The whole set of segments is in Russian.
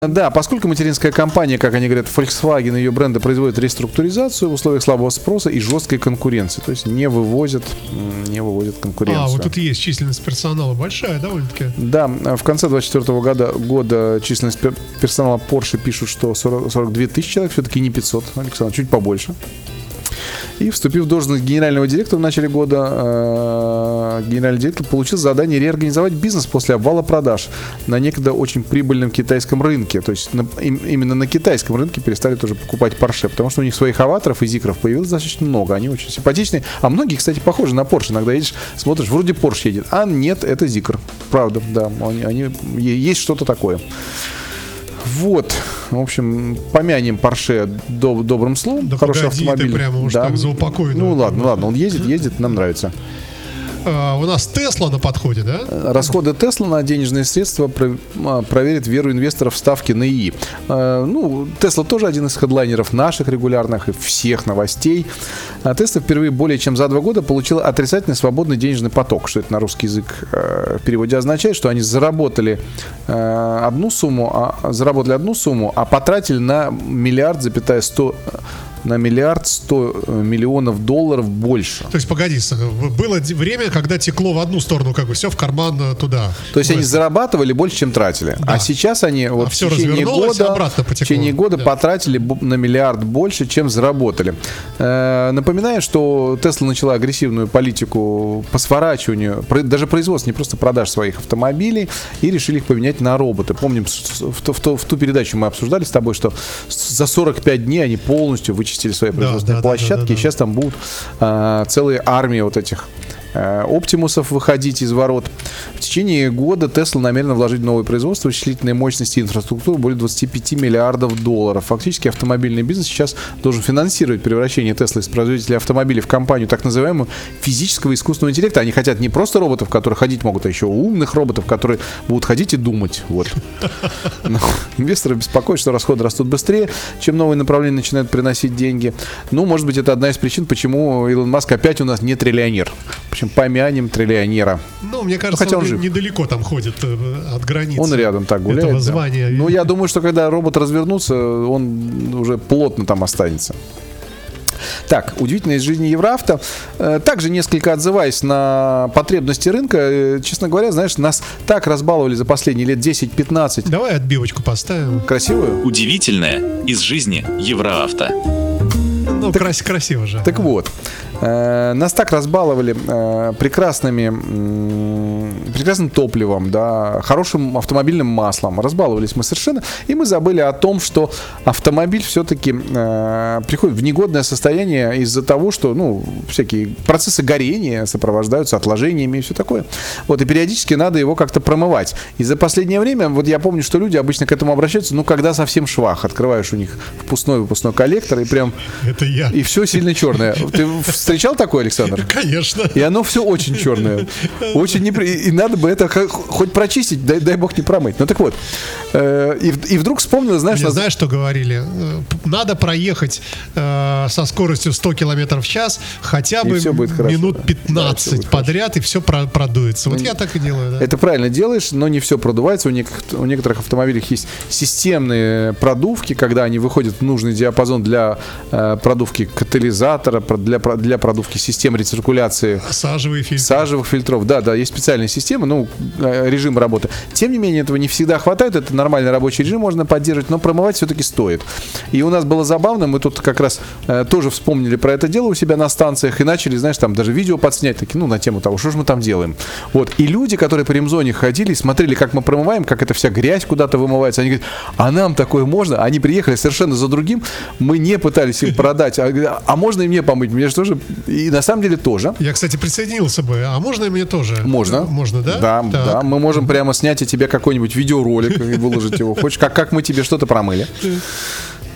Да, поскольку материнская компания, как они говорят, Volkswagen и ее бренды производят реструктуризацию в условиях слабого спроса и жесткой конкуренции, то есть не вывозят конкуренцию. Вот тут есть численность персонала большая, довольно-таки. Да, в конце 2024 года численность персонала Porsche пишут, что 42 тысячи человек, все-таки не 500, Александр, чуть побольше. И, вступив в должность генерального директора в начале года, генеральный директор получил задание реорганизовать бизнес после обвала продаж на некогда очень прибыльном китайском рынке. То есть именно на китайском рынке перестали тоже покупать Porsche, потому что у них своих аватаров и зикров появилось достаточно много. Они очень симпатичные. А многие, кстати, похожи на Porsche. Иногда едешь, смотришь, вроде Porsche едет, а нет, это зикр. Правда, да. Есть что-то такое. Вот, в общем, помянем Porsche добрым словом. Да хороший погоди, автомобиль. Ты прямо уж так заупокойно. Ну ладно, он ездит, нам нравится. У нас Tesla на подходе, да? Расходы Tesla на денежные средства проверит веру инвесторов в ставки на ИИ. Tesla тоже один из хедлайнеров наших регулярных и всех новостей. Tesla впервые более чем за 2 года получила отрицательный свободный денежный поток. Что это на русский язык в переводе означает? Что они заработали одну сумму, а потратили на миллиард 100 миллионов долларов больше. То есть, погоди, было время, когда текло в одну сторону, как бы все в карман туда. То есть они зарабатывали больше, чем тратили. Да. А сейчас они в течение года потратили на миллиард больше, чем заработали. Напоминаю, что Tesla начала агрессивную политику по сворачиванию, даже производства, не просто продаж своих автомобилей, и решили их поменять на роботы. Помним, в ту передачу мы обсуждали с тобой, что за 45 дней они полностью вычистили свои производственные площадки, и сейчас там будут целые армии вот этих Оптимусов выходить из ворот. В течение года Tesla намерена вложить в новое производство, вычислительные мощности и инфраструктуру более 25 миллиардов долларов. Фактически автомобильный бизнес сейчас должен финансировать превращение Tesla из производителя автомобилей в компанию так называемую физического искусственного интеллекта. Они хотят не просто роботов, которые ходить могут, а еще умных роботов, которые будут ходить и думать. Вот. Инвесторы беспокоят, что расходы растут быстрее, чем новые направления начинают приносить деньги. Может быть, это одна из причин, почему Илон Маск опять у нас не триллионер. Помянем триллионера. Мне кажется, хотя он недалеко там ходит от границы. Он рядом так гуляет. Этого звания. Я думаю, что когда робот развернутся, он уже плотно там останется. Так, удивительно из жизни Евроавто. Также несколько отзываясь на потребности рынка, честно говоря, знаешь, нас так разбаловали за последние лет 10-15. Давай отбивочку поставим. Красивую? Удивительное из жизни Евроавто. Красиво же. Так вот, нас так разбаловали прекрасным топливом, да, хорошим автомобильным маслом. Разбаловались мы совершенно, и мы забыли о том, что автомобиль все-таки приходит в негодное состояние из-за того, что, всякие процессы горения сопровождаются отложениями и все такое. И периодически надо его как-то промывать. И за последнее время, я помню, что люди обычно к этому обращаются, когда совсем швах. Открываешь у них впускной коллектор, и прям... Это я. И все сильно черное. Ты встречал такое, Александр? Конечно. И оно все очень черное. Очень и надо бы это хоть прочистить, дай бог не промыть. Так вот. И вдруг вспомнил, знаешь... Знаешь, что говорили? Надо проехать со скоростью 100 км в час хотя бы минут 15 подряд, и все продуется. Я так и делаю. Да. Это правильно делаешь, но не все продувается. У некоторых автомобилей есть системные продувки, когда они выходят в нужный диапазон для продувки катализатора, для продувки систем рециркуляции сажевых фильтров. Да, есть специальные системы, режим работы. Тем не менее, этого не всегда хватает. Это нормальный рабочий режим, можно поддерживать, но промывать все-таки стоит. И у нас было забавно, мы тут как раз тоже вспомнили про это дело у себя на станциях и начали, знаешь, там даже видео подснять, на тему того, что же мы там делаем. И люди, которые по ремзоне ходили и смотрели, как мы промываем, как эта вся грязь куда-то вымывается, они говорят, а нам такое можно? Они приехали совершенно за другим, мы не пытались им продать, а можно и мне помыть? Мне же тоже, и на самом деле тоже. Я, кстати, присоединился бы, а можно и мне тоже? Можно. Можно, да? Да, мы можем прямо снять о тебе какой-нибудь видеоролик и выложить его. Хочешь, как мы тебе что-то промыли.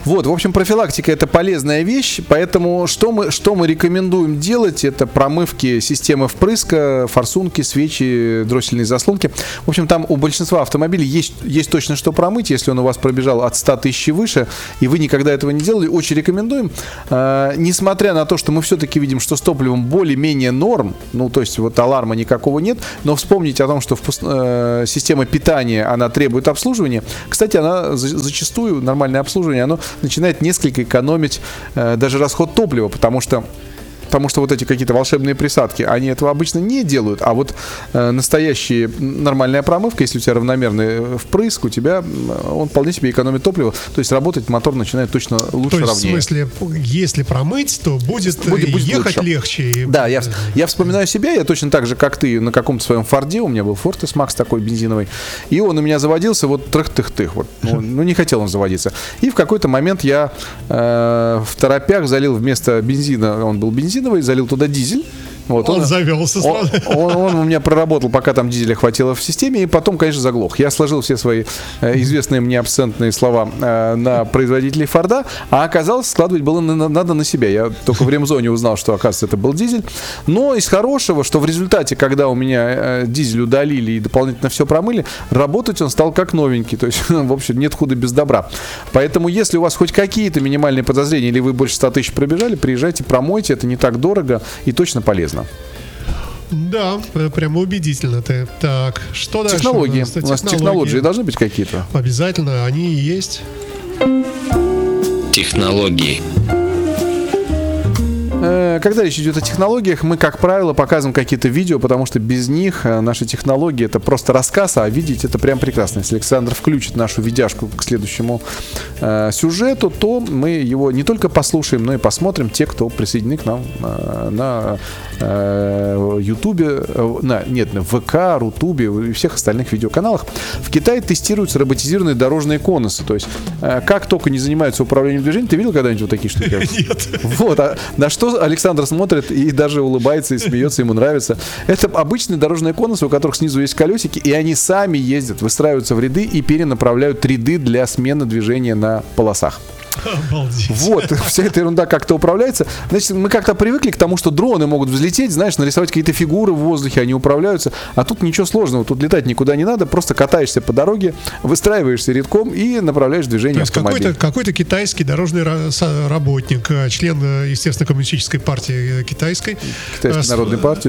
Вот, в общем, профилактика — это полезная вещь, поэтому что мы рекомендуем делать, это промывки системы впрыска, форсунки, свечи, дроссельные заслонки. В общем, там у большинства автомобилей есть точно что промыть, если он у вас пробежал от 100 тысяч и выше, и вы никогда этого не делали, очень рекомендуем. Несмотря на то, что мы все-таки видим, что с топливом более-менее норм, ну, то есть вот аларма никакого нет, но вспомните о том, что система питания, она требует обслуживания. Кстати, она зачастую, нормальное обслуживание, оно начинает несколько экономить даже расход топлива, потому что вот эти какие-то волшебные присадки, они этого обычно не делают, а вот настоящая нормальная промывка, если у тебя равномерный впрыск, у тебя он вполне себе экономит топливо, то есть работать мотор начинает точно лучше, ровнее. То есть, в смысле, если промыть, то будет ехать лучше. Легче. Да, я вспоминаю себя, я точно так же, как ты, на каком-то своем Форде, у меня был Ford S-Max такой бензиновый, и он у меня заводился вот трых-тых-тых, вот, ну не хотел он заводиться. И в какой-то момент я в торопях залил вместо бензина, он был бензиновый, залил туда дизель. Вот, он завелся сразу. Он у меня проработал, пока там дизеля хватило в системе, и потом, конечно, заглох. Я сложил все свои известные мне абсентные слова на производителей Форда, а оказалось, складывать было надо на себя. Я только в ремзоне узнал, что, оказывается, это был дизель. Но из хорошего, что в результате, когда у меня дизель удалили и дополнительно все промыли, работать он стал как новенький. То есть, в общем, нет худа без добра. Поэтому, если у вас хоть какие-то минимальные подозрения, или вы больше 100 тысяч пробежали, приезжайте, промойте, это не так дорого и точно полезно. Да, прямо убедительно. Так, что дальше? Технологии. У нас технологии должны быть какие-то. Обязательно, они и есть. Технологии. Когда речь идет о технологиях, мы, как правило, показываем какие-то видео, потому что без них наши технологии — это просто рассказ, а видеть — это прям прекрасно. Если Александр включит нашу видяшку к следующему сюжету, то мы его не только послушаем, но и посмотрим, те, кто присоединены к нам на Ютубе, на ВК, Рутубе и всех остальных видеоканалах. В Китае тестируются роботизированные дорожные конусы. То есть, как только не занимаются управлением движением, ты видел когда-нибудь вот такие штуки? Нет. Вот, на что Александр смотрит и даже улыбается и смеется, ему нравится. Это обычные дорожные конусы, у которых снизу есть колесики, и они сами ездят, выстраиваются в ряды и перенаправляют ряды для смены движения на полосах. Обалдеть. Вот, вся эта ерунда как-то управляется. Значит, мы как-то привыкли к тому, что дроны могут взлететь, знаешь, нарисовать какие-то фигуры в воздухе, они управляются. А тут ничего сложного, тут летать никуда не надо, просто катаешься по дороге, выстраиваешься рядком и направляешь движение автомобиля. То есть какой-то китайский дорожный работник, член, естественно, коммунистической партии китайской. Китайской народной партии,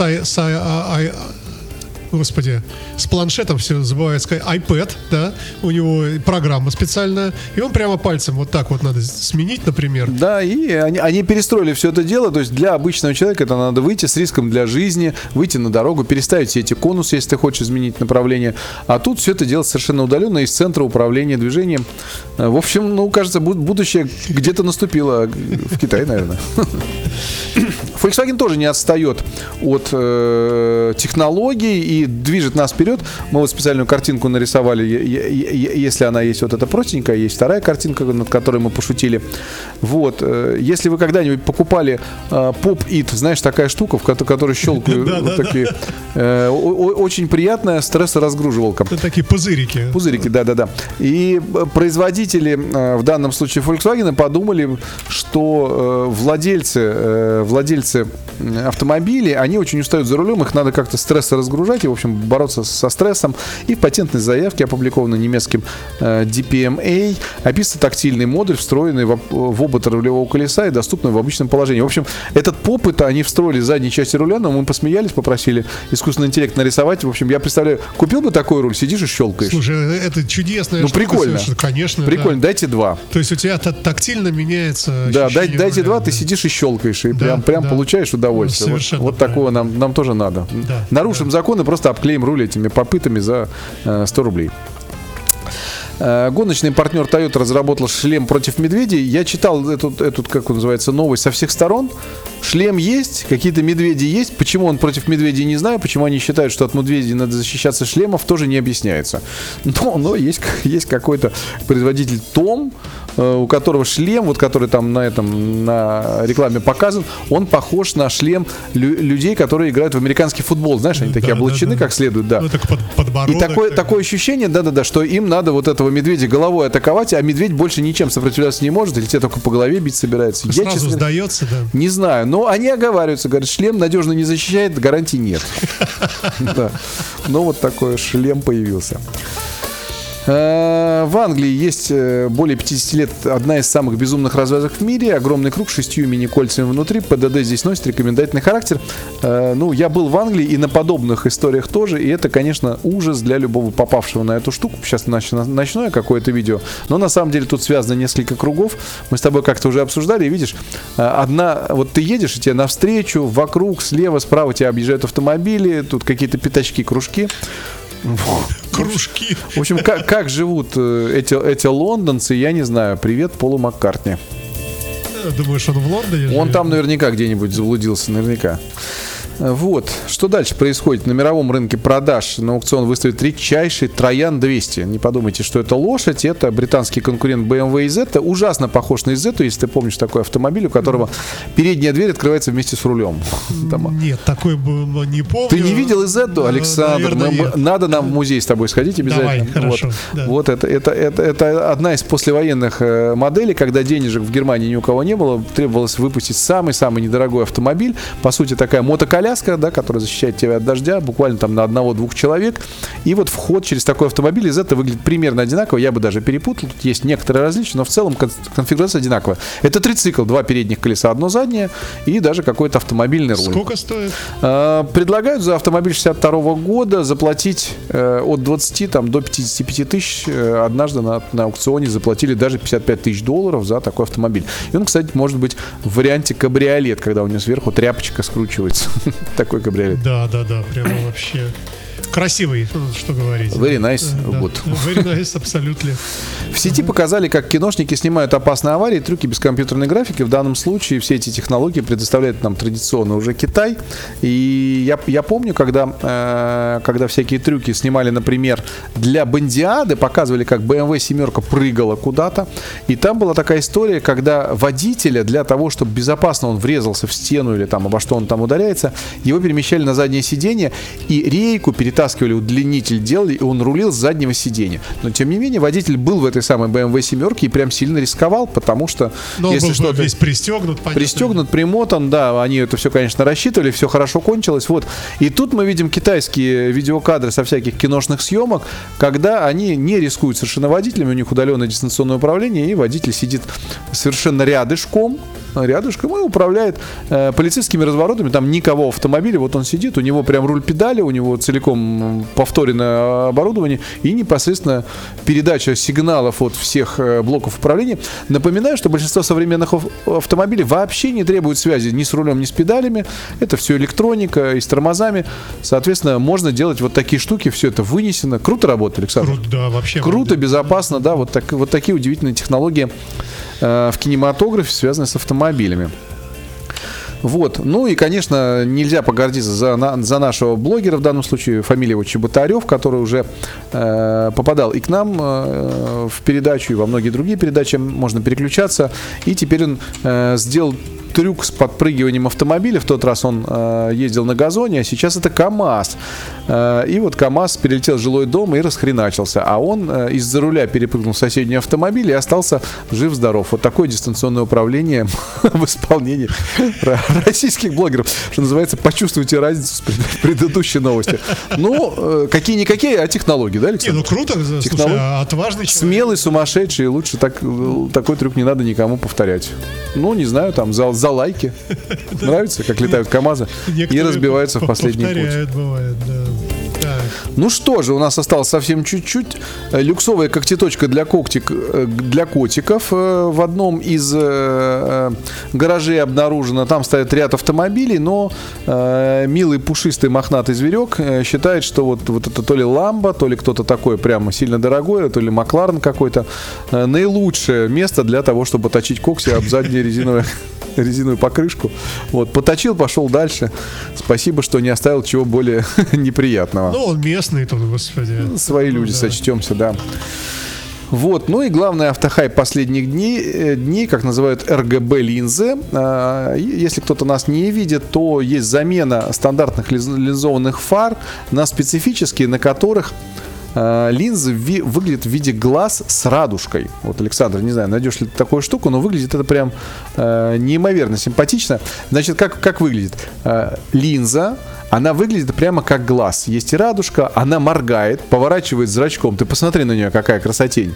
да. Господи, с планшетом все забывает сказать, iPad, да, у него программа специальная, и он прямо пальцем вот так вот надо сменить, например. Да, и они перестроили все это дело, то есть для обычного человека это надо выйти с риском для жизни, выйти на дорогу, переставить все эти конусы, если ты хочешь изменить направление, а тут все это делать совершенно удаленно из центра управления движением. В общем, ну, кажется, будущее где-то наступило в Китае, наверное. Volkswagen тоже не отстает от технологий и движет нас вперед. Мы вот специальную картинку нарисовали, если она есть, вот эта простенькая, есть вторая картинка, над которой мы пошутили. Вот, если вы когда-нибудь покупали Pop-It, знаешь, такая штука, в которой щелкают вот такие, очень приятная стрессоразгруживалка. Это такие пузырики. Пузырики, да-да-да. И производители, в данном случае Volkswagen, подумали, что владельцы автомобилей, они очень устают за рулем, их надо как-то стрессоразгружать и, в общем, бороться со стрессом. И в патентной заявке, опубликованной немецким DPMA, описывается тактильный модуль, встроенный в обод рулевого колеса и доступный в обычном положении. В общем, этот поп-это они встроили в задней части руля, но мы посмеялись, попросили искусственный интеллект нарисовать. В общем, я представляю, купил бы такой руль, сидишь и щелкаешь. Слушай, это чудесная штука. Прикольно. Конечно. Прикольно, да. Дайте два. То есть у тебя тактильно меняется. Да, дайте два, ты сидишь и щелкаешь, и прям получаешь удовольствие. Вот такого нам тоже надо. Да, нарушим закон и просто обклеим руль этими попытами за 100 рублей. Гоночный партнер Toyota разработал шлем против медведей. Я читал эту как он называется, новость со всех сторон. Шлем есть, какие-то медведи есть. Почему он против медведей, не знаю. Почему они считают, что от медведей надо защищаться шлемов, тоже не объясняется. Но есть какой-то производитель Том, у которого шлем, вот который там на рекламе показан, он похож на шлем людей, которые играют в американский футбол. Знаешь, они такие облачены как следует, да. Ну, так подбородок. И такое ощущение, да, что им надо вот этого этого медведя головой атаковать, а медведь больше ничем сопротивляться не может, или тебе только по голове бить собирается. Я, сразу честно, сдается, да? Не знаю, но они оговариваются, говорят, шлем надежно не защищает, гарантий нет. Но вот такой шлем появился. В Англии есть более 50 лет одна из самых безумных развязок в мире. Огромный круг с 6 мини-кольцами внутри. ПДД здесь носит рекомендательный характер. Ну, я был в Англии и на подобных историях тоже. И это, конечно, ужас для любого попавшего на эту штуку. Сейчас начну я какое-то видео. Но на самом деле тут связано несколько кругов. Мы с тобой как-то уже обсуждали. И видишь, вот ты едешь, и тебе навстречу, вокруг, слева, справа тебя объезжают автомобили. Тут какие-то пятачки, кружки. Кружки. В общем, как живут эти лондонцы, я не знаю. Привет, Полу Маккартни. Думаешь, он в Лондоне живет? Он там наверняка где-нибудь заблудился, наверняка. Вот, что дальше происходит? На мировом рынке продаж на аукцион выставит редчайший Троян 200. Не подумайте, что это лошадь, это британский конкурент BMW Isetta. Ужасно похож на Isetta, если ты помнишь такой автомобиль, у которого передняя дверь открывается вместе с рулем. Нет, такой бы не помню. Ты не видел Isetta, Александр? Надо нам в музей с тобой сходить обязательно. Давай, хорошо. Вот это одна из послевоенных моделей, когда денежек в Германии ни у кого не было, требовалось выпустить самый-самый недорогой автомобиль. По сути, такая мотоколяска, да, которая защищает тебя от дождя, буквально там на 1-2 человек. И вот вход через такой автомобиль из этого выглядит примерно одинаково. Я бы даже перепутал. Тут есть некоторые различия, но в целом конфигурация одинаковая. Это трицикл, 2 передних колеса, 1 заднее и даже какой-то автомобильный руль. Сколько стоит? Предлагают за автомобиль 62 года заплатить от 20 до 55 тысяч. Однажды на аукционе заплатили даже $55 тысяч за такой автомобиль. И он, кстати, может быть в варианте кабриолет, когда у него сверху тряпочка скручивается. Такой кабриолет. Да, прямо вообще красивый, что говорить. Very nice. Good. Very nice, абсолютно. В сети показали, как киношники снимают опасные аварии, трюки без компьютерной графики. В данном случае все эти технологии предоставляет нам традиционно уже Китай. И я помню, когда всякие трюки снимали, например, для Бондиады, показывали, как BMW 7 прыгала куда-то. И там была такая история, когда водителя, для того, чтобы безопасно он врезался в стену или там обо что он там ударяется, его перемещали на заднее сиденье и рейку перетаскивали, удлинитель делали, и он рулил с заднего сиденья. Но, тем не менее, водитель был в этой самой BMW 7 и прям сильно рисковал, потому что если что-то... весь пристегнут, примотан, да, они это все, конечно, рассчитывали, все хорошо кончилось, вот. И тут мы видим китайские видеокадры со всяких киношных съемок, когда они не рискуют совершенно водителями, у них удаленное дистанционное управление, и водитель сидит совершенно рядышком и управляет полицейскими разворотами, там никого в автомобиле, вот он сидит, у него прям руль педали, у него целиком повторенное оборудование и непосредственно передача сигналов от всех блоков управления. Напоминаю, что большинство современных автомобилей вообще не требуют связи ни с рулем, ни с педалями, это все электроника и с тормозами, соответственно, можно делать вот такие штуки, все это вынесено. Круто работает, Александр? Круто, да, вообще. Круто, безопасно, да, вот такие удивительные технологии в кинематографе, связанные с автомобилями. Вот. Ну и, конечно, нельзя погордиться за нашего блогера, в данном случае фамилия его Чеботарев, который уже попадал и к нам в передачу, и во многие другие передачи можно переключаться. И теперь он сделал трюк с подпрыгиванием автомобиля. В тот раз он ездил на газоне, а сейчас это КАМАЗ. И вот КАМАЗ перелетел в жилой дом и расхреначился. А он из-за руля перепрыгнул в соседний автомобиль и остался жив-здоров. Вот такое дистанционное управление в исполнении российских блогеров. Что называется, почувствуйте разницу с предыдущей новости. Ну, какие-никакие, а технологии, да, Александр? Ну, круто, слушай, отважный человек. Смелый, сумасшедший, лучше такой трюк не надо никому повторять. Ну, не знаю, там, за лайки. Нравится, как летают КАМАЗы и разбиваются в последний путь. Бывает, да. Ну что же, у нас осталось совсем чуть-чуть. Люксовая когтеточка для котиков в одном из гаражей обнаружена. Там стоит ряд автомобилей, но милый пушистый мохнатый зверек считает, что вот это то ли Ламбо, то ли кто-то такой прямо сильно дорогой, то ли Макларен какой-то. Наилучшее место для того, чтобы точить когти об заднюю резиновую покрышку. Вот, поточил, пошел дальше. Спасибо, что не оставил чего более неприятного. Ну, он местный тут, господи. Свои люди, сочтемся, да. Вот, ну и главный автохайп последних дней, как называют RGB линзы. Если кто-то нас не видит, то есть замена стандартных линзованных фар на специфические, на которых линза выглядит в виде глаз с радужкой. Вот, Александр, не знаю, найдешь ли ты такую штуку, но выглядит это прям неимоверно симпатично. Значит, как выглядит? Линза, она выглядит прямо как глаз. Есть и радужка, она моргает, поворачивает зрачком. Ты посмотри на нее, какая красотень.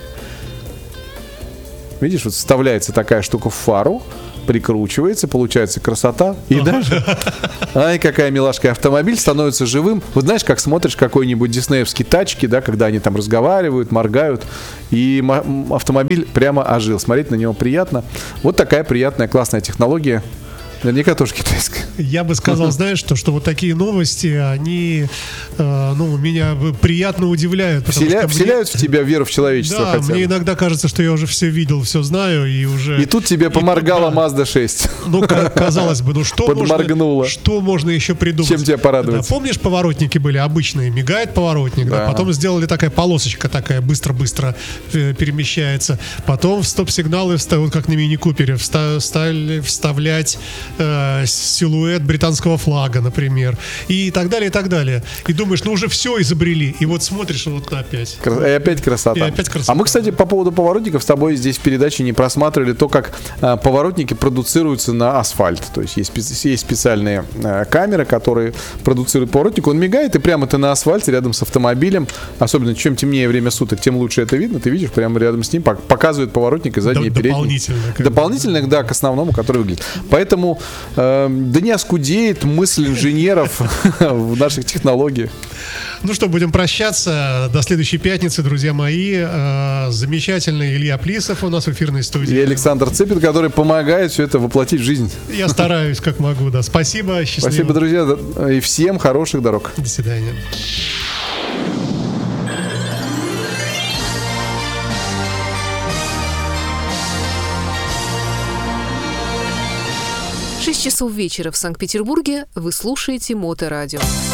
Видишь, вот вставляется такая штука в фару, прикручивается, получается красота. И даже, ай, какая милашка, автомобиль становится живым. Вот знаешь, как смотришь какой-нибудь диснеевский тачки, да, когда они там разговаривают, моргают, и автомобиль прямо ожил. Смотреть на него приятно. Вот такая приятная, классная технология. Наверняка тоже китайская. Я бы сказал, знаешь, что вот такие новости, они меня приятно удивляют. Вселяют в тебя веру в человечество. Да, мне иногда кажется, что я уже все видел, все знаю, и уже... И тут тебе поморгала Mazda 6. Ну, казалось бы, что можно еще придумать? Чем тебя порадовать? Да, помнишь, поворотники были обычные, мигает поворотник, да. Потом сделали такая полосочка такая, быстро-быстро перемещается. Потом в стоп-сигналы, вот как на мини-купере, стали вставлять силуэт британского флага, например, и так далее, и так далее. И думаешь, уже все изобрели, и вот смотришь, вот опять. И опять красота. А мы, кстати, по поводу поворотников с тобой здесь в передаче не просматривали то, как поворотники продуцируются на асфальт. То есть есть специальные камеры, которые продуцируют поворотник, он мигает, и прямо ты на асфальте рядом с автомобилем, особенно чем темнее время суток, тем лучше это видно, ты видишь, прямо рядом с ним показывает поворотник и задний, и передний. Дополнительных, да, к основному, который выглядит. Поэтому да не оскудеет мысль инженеров в наших технологиях. Ну что, будем прощаться. До следующей пятницы, друзья мои. Замечательный Илья Плисов у нас в эфирной студии. И Александр Цыпин, который помогает все это воплотить в жизнь. Я стараюсь, как могу, да. Спасибо, счастливо. Спасибо, друзья, и всем хороших дорог. До свидания. В 6 часов вечера в Санкт-Петербурге вы слушаете Моторадио.